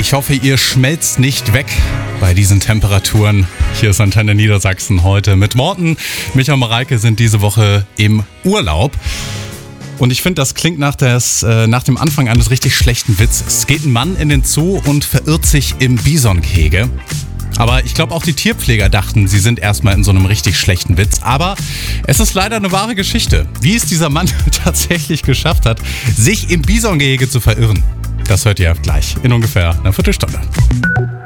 Ich hoffe, ihr schmelzt nicht weg bei diesen Temperaturen. Hier ist Antenne Niedersachsen heute mit Morten. Micha und Mareike sind diese Woche im Urlaub. Und ich finde, das klingt nach dem Anfang eines richtig schlechten Witzes. Es geht ein Mann in den Zoo und verirrt sich im Bisonkegel. Aber ich glaube, auch die Tierpfleger dachten, sie sind erstmal in so einem richtig schlechten Witz. Aber es ist leider eine wahre Geschichte. Wie es dieser Mann tatsächlich geschafft hat, sich im Bisonkegel zu verirren. Das hört ihr gleich in ungefähr einer Viertelstunde.